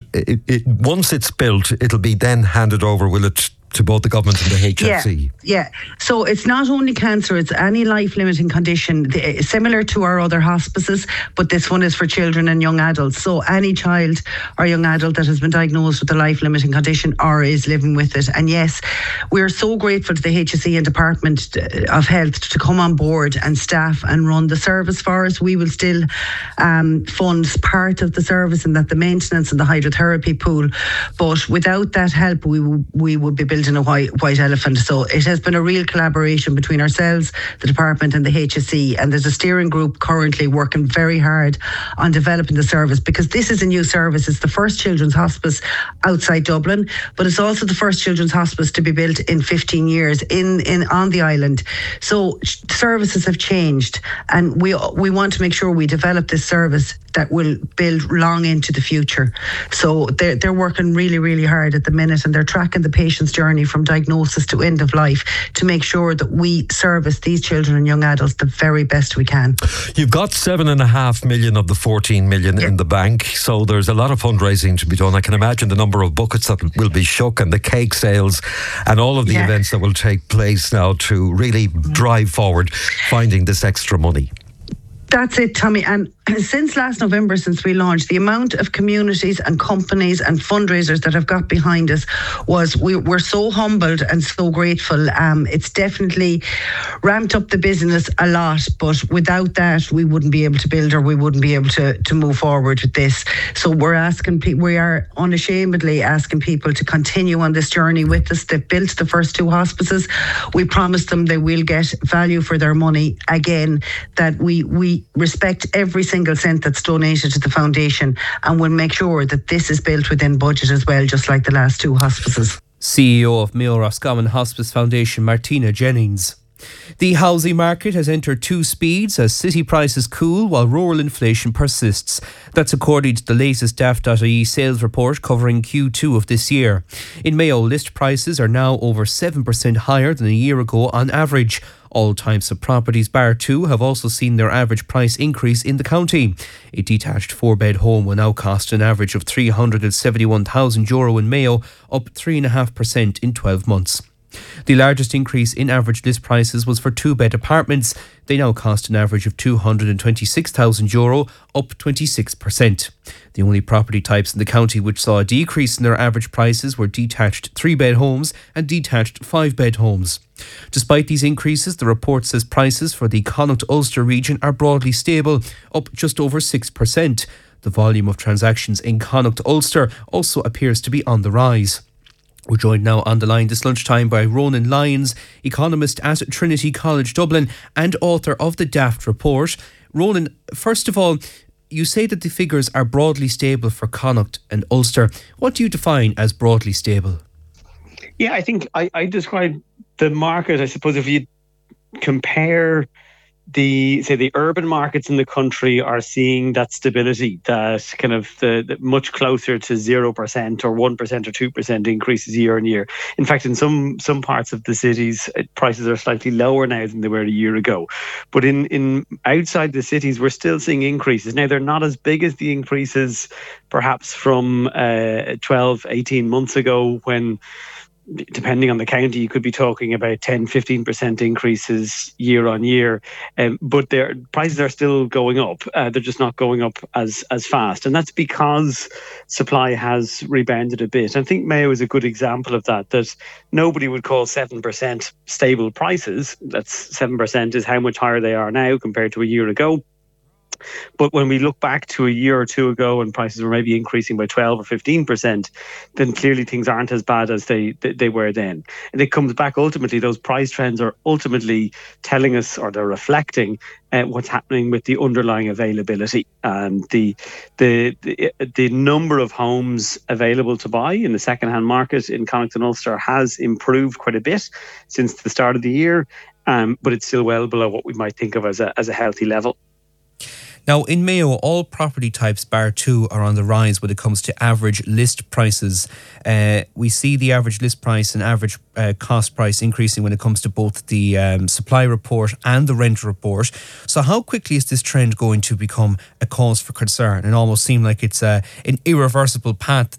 once it's built, it'll be then handed over, will it, to both the government and the HSE? Yeah. So it's not only cancer, it's any life-limiting condition, similar to our other hospices, but this one is for children and young adults. So any child or young adult that has been diagnosed with a life-limiting condition or is living with it. And yes, we're so grateful to the HSE and Department of Health to come on board and staff and run the service for us. We will still fund part of the service, and that the maintenance and the hydrotherapy pool. But without that help, we would be building a white elephant. So it has been a real collaboration between ourselves, the department and the HSE, and there's a steering group currently working very hard on developing the service, because this is a new service. It's the first children's hospice outside Dublin, but it's also the first children's hospice to be built in 15 years on the island. So services have changed, and we want to make sure we develop this service that will build long into the future. So they're working really, really hard at the minute, and they're tracking the patient's journey from diagnosis to end of life to make sure that we service these children and young adults the very best we can. You've got 7.5 million of the 14 million in the bank, so there's a lot of fundraising to be done. I can imagine the number of buckets that will be shook, and the cake sales and all of the events that will take place now to really drive forward finding this extra money. That's it, Tommy. And since last November, since we launched, the amount of communities and companies and fundraisers that have got behind us we're so humbled and so grateful. It's definitely ramped up the business a lot, but without that, we wouldn't be able to build, or we wouldn't be able to move forward with this. So we are unashamedly asking people to continue on this journey with us. They've built the first two hospices. We promised them they will get value for their money. Again, that we respect every single cent that's donated to the foundation, and we'll make sure that this is built within budget as well, just like the last two hospices. CEO of Mayo Roscommon Hospice Foundation, Martina Jennings. The housing market has entered two speeds as city prices cool while rural inflation persists. That's according to the latest Daft.ie sales report covering Q2 of this year. In Mayo, list prices are now over 7% higher than a year ago on average. All types of properties, bar two, have also seen their average price increase in the county. A detached 4-bed home will now cost an average of €371,000 in Mayo, up 3.5% in 12 months. The largest increase in average list prices was for 2-bed apartments. They now cost an average of €226,000, up 26%. The only property types in the county which saw a decrease in their average prices were detached 3-bed homes and detached 5-bed homes. Despite these increases, the report says prices for the Connacht-Ulster region are broadly stable, up just over 6%. The volume of transactions in Connacht-Ulster also appears to be on the rise. We're joined now on the line this lunchtime by Ronan Lyons, economist at Trinity College Dublin and author of the Daft report. Ronan, first of all, you say that the figures are broadly stable for Connacht and Ulster. What do you define as broadly stable? Yeah, I think I describe the market, I suppose, if you compare the urban markets in the country are seeing that stability, that kind of the much closer to 0% or 1% or 2% increases year on year. In fact, in some parts of the cities, prices are slightly lower now than they were a year ago. But in outside the cities, we're still seeing increases. Now, they're not as big as the increases perhaps from 12, 18 months ago, when, depending on the county, you could be talking about 10, 15% increases year on year. But their prices are still going up. They're just not going up as fast. And that's because supply has rebounded a bit. I think Mayo is a good example of that nobody would call 7% stable prices. That's 7% is how much higher they are now compared to a year ago. But when we look back to a year or two ago and prices were maybe increasing by 12 or 15%, then clearly things aren't as bad as they were then. And it comes back, ultimately, those price trends are ultimately telling us, or they're reflecting what's happening with the underlying availability. And the number of homes available to buy in the second-hand market in Connacht and Ulster has improved quite a bit since the start of the year, but it's still well below what we might think of as a healthy level. Now, in Mayo, all property types, bar two, are on the rise when it comes to average list prices. We see the average list price and average cost price increasing when it comes to both the supply report and the rent report. So how quickly is this trend going to become a cause for concern and almost seem like it's an irreversible path